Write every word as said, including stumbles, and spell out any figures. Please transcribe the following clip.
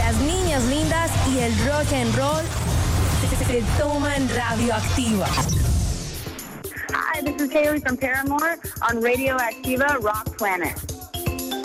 las niñas lindas y el rock and roll se, se toman radioactiva. Hi, this is Haley from Paramore on Radioactiva Rock Planet.